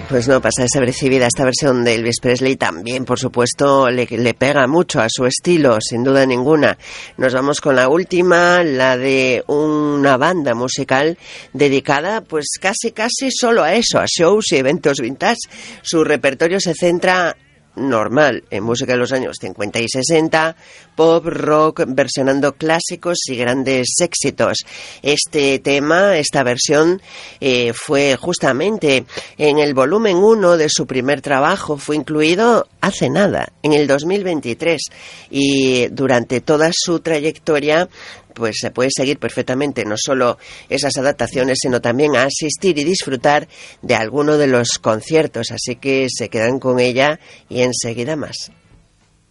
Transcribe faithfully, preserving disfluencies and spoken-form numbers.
Pues no pasa desapercibida esta versión de Elvis Presley. También, por supuesto, le, le pega mucho a su estilo, sin duda ninguna. Nos vamos con la última, la de una banda musical dedicada pues casi casi solo a eso, a shows y eventos vintage. Su repertorio se centra normal en música de los años cincuenta y sesenta, pop, rock, versionando clásicos y grandes éxitos. Este tema, esta versión, eh, fue justamente en el volumen uno de su primer trabajo, fue incluido hace nada, en el dos mil veintitrés, y durante toda su trayectoria pues se puede seguir perfectamente no solo esas adaptaciones, sino también a asistir y disfrutar de alguno de los conciertos, así que se quedan con ella y enseguida más.